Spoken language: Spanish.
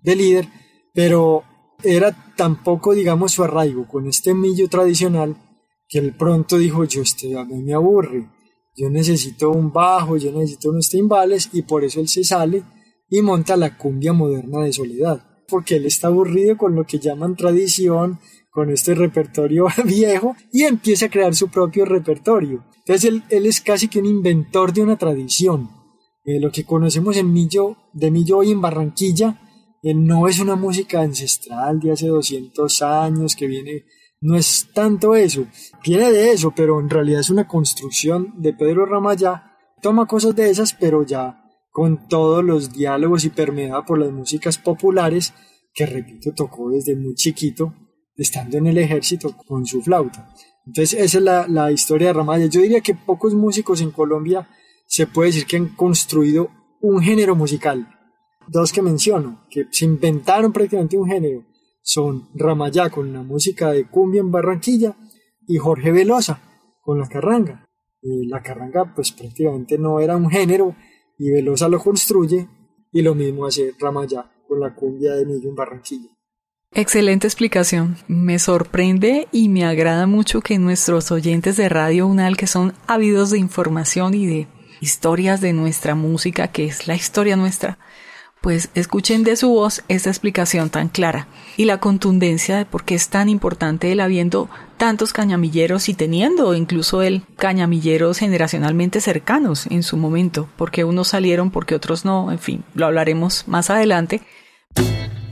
de líder, pero era tan poco, digamos, su arraigo con este millo tradicional que él pronto dijo, a mí me aburre, yo necesito un bajo, yo necesito unos timbales, y por eso él se sale y monta la cumbia moderna de Soledad, porque él está aburrido con lo que llaman tradición, con este repertorio viejo, y empieza a crear su propio repertorio. Entonces él es casi que un inventor de una tradición. Lo que conocemos de Millo hoy en Barranquilla, no es una música ancestral de hace 200 años que viene, no es tanto eso, viene de eso, pero en realidad es una construcción de Pedro Ramayá, toma cosas de esas, pero ya con todos los diálogos y permeada por las músicas populares que, repito, tocó desde muy chiquito, estando en el ejército con su flauta. Entonces esa es la historia de Ramayá. Yo diría que pocos músicos en Colombia se puede decir que han construido un género musical. Dos que menciono, que se inventaron prácticamente un género, son Ramayá con la música de cumbia en Barranquilla y Jorge Velosa con la carranga. La carranga pues prácticamente no era un género y Velosa lo construye, y lo mismo hace Ramayá con la cumbia de Millo en Barranquilla. Excelente explicación. Me sorprende y me agrada mucho que nuestros oyentes de Radio UNAL, que son ávidos de información y de historias de nuestra música, que es la historia nuestra, pues escuchen de su voz esta explicación tan clara y la contundencia de por qué es tan importante el habiendo tantos cañamilleros y teniendo incluso el cañamilleros generacionalmente cercanos en su momento, porque unos salieron, porque otros no, en fin, lo hablaremos más adelante.